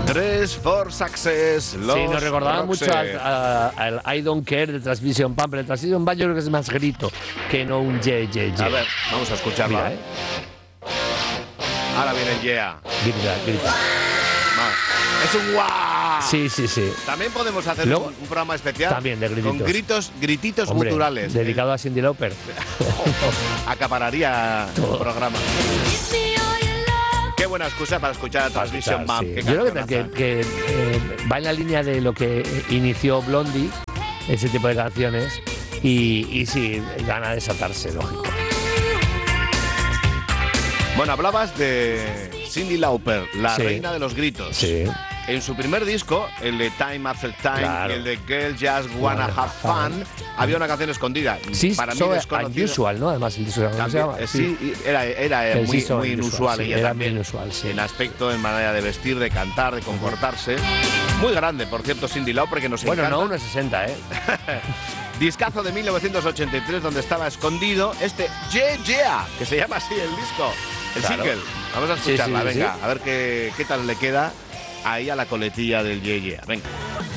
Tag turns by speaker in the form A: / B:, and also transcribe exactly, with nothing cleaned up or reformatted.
A: Dress for Success. Los
B: Sí, nos recordaba
A: Roxette.
B: mucho al, a- al I Don't Care de Transmission Pan, pero el Transmission Pan yo creo que es más grito que no un ye, ye, ye.
A: A ver, vamos a escucharla.
B: Mira, ¿eh?
A: Ahora viene el yeah.
B: Grita, grita.
A: Vale. Es un guau.
B: Sí, sí, sí.
A: También podemos hacer
B: Luego-
A: un, un programa especial
B: También de grititos.
A: con gritos, grititos
B: Hombre,
A: guturales.
B: dedicado a Cyndi Lauper.
A: Acapararía el
B: Todo.
A: programa. Qué buena excusa para escuchar a Transmission
B: Escuchar,
A: Map.
B: sí. Yo creo que, que- que, eh, va en la línea de lo que inició Blondie, ese tipo de canciones, y, y sí, gana de desatarse, lógico.
A: Bueno, hablabas de Cyndi Lauper, la
B: Sí.
A: reina de los gritos.
B: Sí.
A: En su primer disco, el de Time After Time
B: Claro.
A: y el de Girl Just Wanna
B: Wanna
A: Have
B: Have
A: Fun,
B: Fun.
A: había una canción escondida.
B: Sí,
A: para mí
B: so
A: desconocida.
B: unusual, ¿no? Además, el disco, ¿cómo se
A: También,
B: llama?
A: eh, sí, y era, era eh,
B: El
A: muy,
B: sí, so
A: muy
B: unusual,
A: inusual.
B: sí,
A: ella
B: era
A: también,
B: muy inusual, sí.
A: en aspecto, en manera de vestir, de cantar, de comportarse. Muy grande, por cierto, Cyndi Lauper, que nos
B: Bueno,
A: encanta.
B: no uno sesenta, ¿eh?
A: Discazo de mil novecientos ochenta y tres, donde estaba escondido este Yeah Yeah, que se llama así el disco, el
B: Claro.
A: single. Vamos a
B: Sí,
A: escucharla,
B: sí,
A: venga,
B: sí.
A: a ver qué, qué tal le queda ahí a la coletilla del Yeah Yeah. Venga.